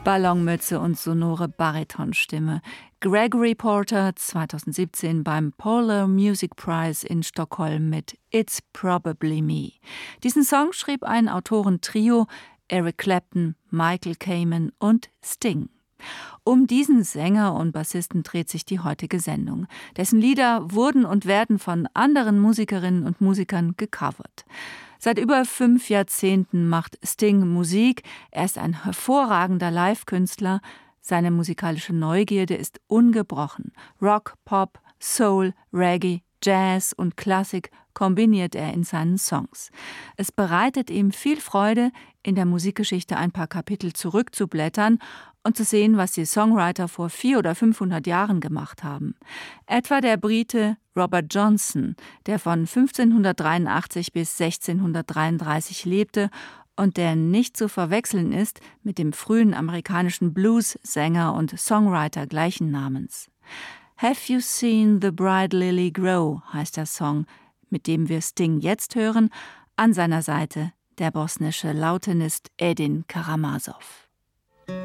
Ballonmütze und sonore Baritonstimme. Gregory Porter 2017 beim Polar Music Prize in Stockholm mit It's Probably Me. Diesen Song schrieb ein Autorentrio, Eric Clapton, Michael Kamen und Sting. Um diesen Sänger und Bassisten dreht sich die heutige Sendung. Dessen Lieder wurden und werden von anderen Musikerinnen und Musikern gecovert. Seit über 5 Jahrzehnten macht Sting Musik. Er ist ein hervorragender Live-Künstler. Seine musikalische Neugierde ist ungebrochen. Rock, Pop, Soul, Reggae, Jazz und Klassik kombiniert er in seinen Songs. Es bereitet ihm viel Freude, in der Musikgeschichte ein paar Kapitel zurückzublättern und zu sehen, was die Songwriter vor 400 oder 500 Jahren gemacht haben. Etwa der Brite Robert Johnson, der von 1583 bis 1633 lebte und der nicht zu verwechseln ist mit dem frühen amerikanischen Blues-Sänger und Songwriter gleichen Namens. Have You Seen the Bright Lily Grow heißt der Song, mit dem wir Sting jetzt hören, an seiner Seite der bosnische Lautenist Edin Karamazov.